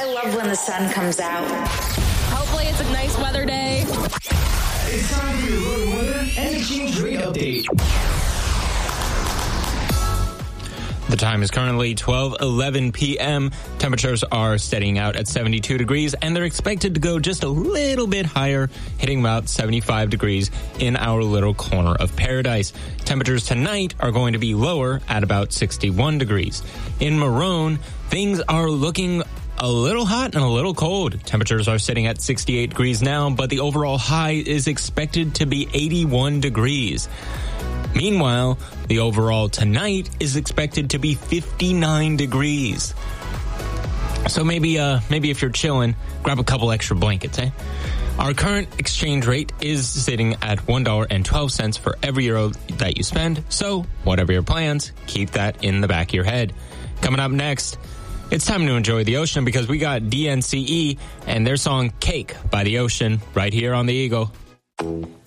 I love when the sun comes out. Hopefully it's a nice weather day. It's time for your road weather and exchange rate update. The time is currently 12:11 p.m. Temperatures are steadying out at 72 degrees, and they're expected to go just a little bit higher, hitting about 75 degrees in our little corner of paradise. Temperatures tonight are going to be lower at about 61 degrees. In Marone, things are looking a little hot and a little cold. Temperatures are sitting at 68 degrees now, but the overall high is expected to be 81 degrees. Meanwhile, the overall tonight is expected to be 59 degrees. So maybe if you're chilling, grab a couple extra blankets, eh? Our current exchange rate is sitting at $1.12 for every euro that you spend. So whatever your plans, keep that in the back of your head. Coming up next, it's time to enjoy the ocean because we got DNCE and their song Cake by the Ocean right here on the Eagle.